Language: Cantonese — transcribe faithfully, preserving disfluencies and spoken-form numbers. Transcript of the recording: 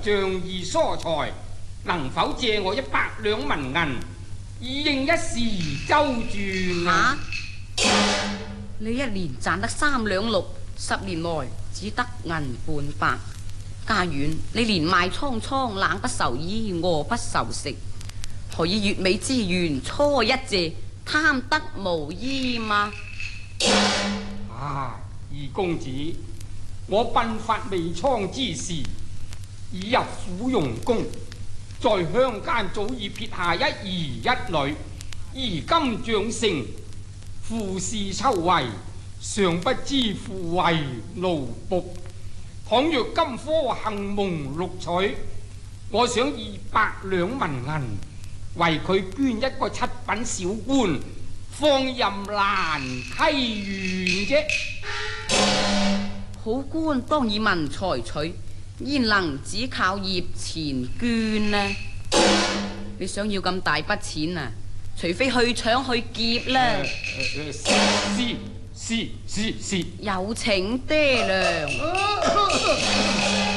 仗義疏財，能否借我一百兩銀銀，以應一時周轉啊？ 你一年賺得三兩六，十年內只得銀半百。家園，你年邁蒼蒼，冷不受衣，餓不受食，何以月尾之緣初一謝，貪得無依嗎？ 啊，二公子，我鬢發未蒼之時，已入府用功，在鄉間早已撇下一兒一女，而今長成，父事秋闈，尚不知父為奴僕。倘若今科幸蒙錄取，我想以百兩銀銀為佢捐一個七品小官，放任蘭溪縣啫。 好官當以文才取，焉能只靠葉錢捐呢？你想要咁大筆錢啊？除非去搶去劫啦。 是是是是， 有請爹娘。